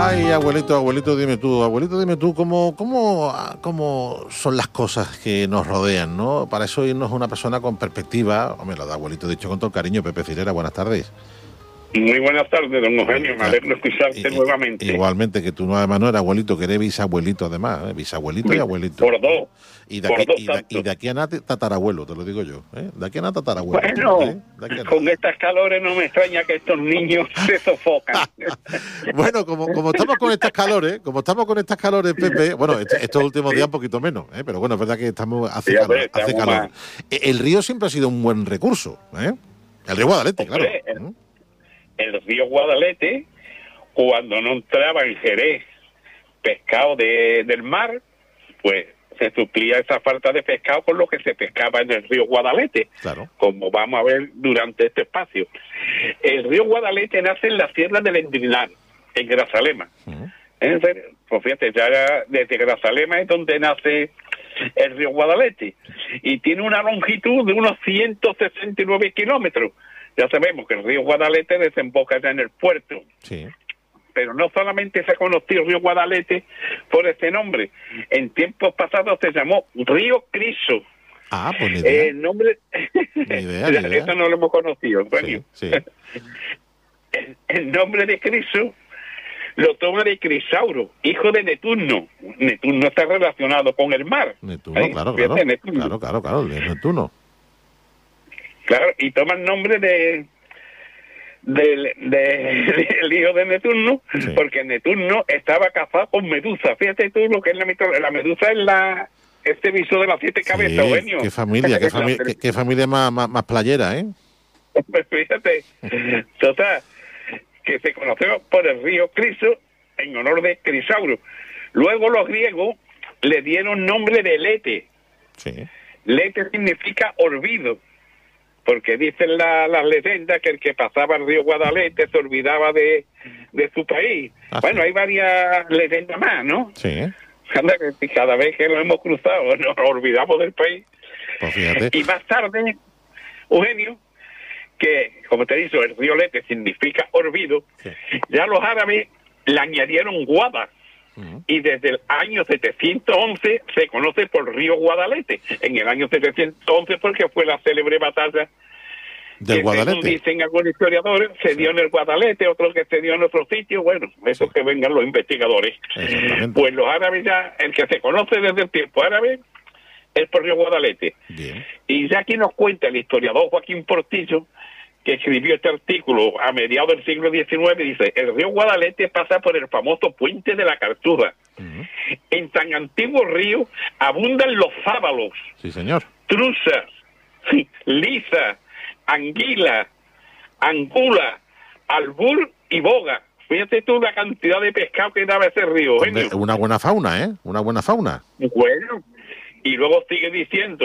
Ay, abuelito, dime tú, ¿cómo son las cosas que nos rodean, ¿no? Para eso irnos una persona con perspectiva, hombre, lo da abuelito dicho con todo el cariño, Pepe Cirera, buenas tardes. Muy buenas tardes, don Eugenio, me alegro escucharte nuevamente. Igualmente, que tú no, además no eres abuelito, que eres bisabuelito además, bisabuelito y abuelito. Por dos. Y de aquí a nada tatarabuelo, te lo digo yo, ¿eh? De aquí a nada tatarabuelo. Bueno, con estas calores no me extraña que estos niños se sofocan. Bueno, como estamos con estas calores, Pepe, bueno, estos últimos días un poquito menos, ¿eh? Pero bueno, es verdad que hace calor. El río siempre ha sido un buen recurso, ¿eh? El río Guadalete, claro. El río Guadalete, cuando no entraba en Jerez pescado del mar, pues se suplía esa falta de pescado con lo que se pescaba en el río Guadalete, claro, como vamos a ver durante este espacio. El río Guadalete nace en la sierra del Endrinar, en Grazalema. Pues fíjate, ya desde Grazalema es donde nace el río Guadalete, y tiene una longitud de unos 169 kilómetros. Ya sabemos que el río Guadalete desemboca ya en el puerto. Sí. Pero no solamente se conoció el río Guadalete por este nombre. En tiempos pasados se llamó Río Criso. Ah, pues ni idea. El nombre... Ni idea. Eso no lo hemos conocido, sí. El nombre de Criso lo toma de Crisauro, hijo de Netuno. Netuno está relacionado con el mar. Netuno, claro, de Netuno. Claro, y toma el nombre del hijo de Netuno, sí, porque Netuno estaba casado con Medusa. Fíjate tú lo que es la Medusa, es este viso de las 7 cabezas, Eugenio. Qué familia más playera, ¿eh? Pues fíjate, total, que se conoció por el río Criso en honor de Crisauro. Luego los griegos le dieron nombre de Lete. Sí. Lete significa olvido, porque dicen las leyendas que el que pasaba el río Guadalete se olvidaba de su país. Bueno, hay varias leyendas más, ¿no? Sí. Cada vez que lo hemos cruzado nos olvidamos del país. Pues fíjate. Y más tarde, Eugenio, que como te he dicho, el río Lete significa olvido, sí, ya los árabes le añadieron Guada. Y desde el año 711 se conoce por río Guadalete. En el año 711 porque fue la célebre batalla del Guadalete. Dicen algunos historiadores, se dio en el Guadalete, otros que se dio en otro sitio. Bueno, eso sí, que vengan los investigadores. Pues los árabes ya, el que se conoce desde el tiempo árabe es por río Guadalete. Bien. Y ya aquí nos cuenta el historiador Joaquín Portillo, que escribió este artículo a mediados del siglo XIX, dice: el río Guadalete pasa por el famoso puente de la Cartuja. En tan antiguo río abundan los sábalos, sí, señor, truzas, lisa, anguila, angula, albur y boga. Fíjate tú la cantidad de pescado que daba ese río. Una buena fauna, ¿eh? Una buena fauna. Bueno, y luego sigue diciendo: